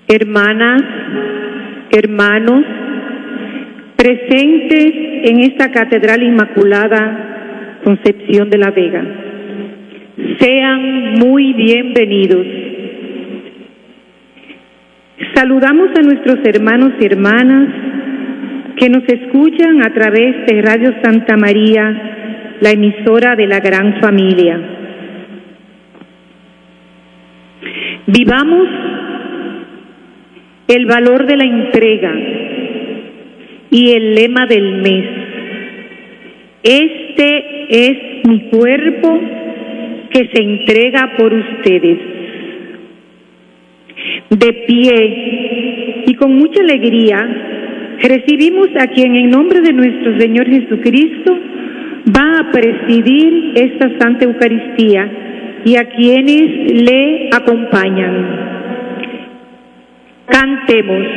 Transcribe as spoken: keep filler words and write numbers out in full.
hermanas, hermanos, presentes en esta Catedral Inmaculada Concepción de la Vega. Sean muy bienvenidos. Saludamos a nuestros hermanos y hermanas que nos escuchan a través de Radio Santa María, la emisora de la gran familia. Vivamos el valor de la entrega y el lema del mes. Este es mi cuerpo que se entrega por ustedes. De pie y con mucha alegría recibimos a quien en nombre de nuestro Señor Jesucristo va a presidir esta Santa Eucaristía y a quienes le acompañan. Cantemos.